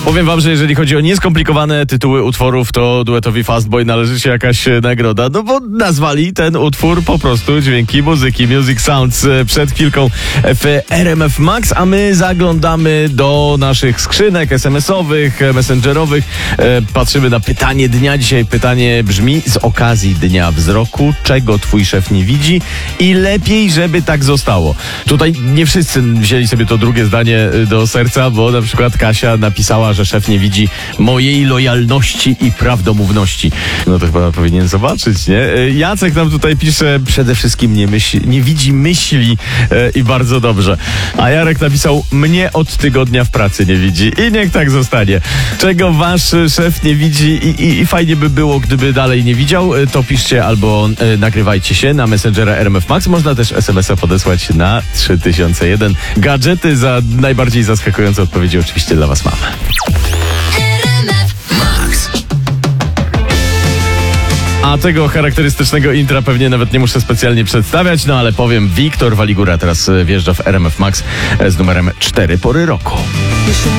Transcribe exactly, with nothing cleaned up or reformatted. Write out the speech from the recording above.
Powiem wam, że jeżeli chodzi o nieskomplikowane tytuły utworów, to duetowi Fastboy należy się jakaś nagroda, no bo nazwali ten utwór po prostu Dźwięki Muzyki, Music Sounds, przed chwilką w R M F Max, a my zaglądamy do naszych skrzynek es em esowych, messengerowych. Patrzymy na pytanie dnia. Dzisiaj pytanie brzmi: z okazji Dnia Wzroku, czego twój szef nie widzi i lepiej, żeby tak zostało? Tutaj nie wszyscy wzięli sobie to drugie zdanie do serca, bo na przykład Kasia napisała, że szef nie widzi mojej lojalności i prawdomówności. No to chyba powinien zobaczyć, nie? Jacek nam tutaj pisze: przede wszystkim nie, myśli, nie widzi myśli e, i bardzo dobrze. A Jarek napisał: mnie od tygodnia w pracy nie widzi i niech tak zostanie. Czego wasz szef nie widzi i, i, i fajnie by było, gdyby dalej nie widział, to piszcie albo e, nagrywajcie się na Messengera R M F Max. Można też es em esa podesłać na trzy tysiące jeden. Gadżety za najbardziej zaskakujące odpowiedzi oczywiście dla was mamy. A tego charakterystycznego intra pewnie nawet nie muszę specjalnie przedstawiać, no ale powiem: Wiktor Waligura teraz wjeżdża w R M F Max z numerem cztery pory roku.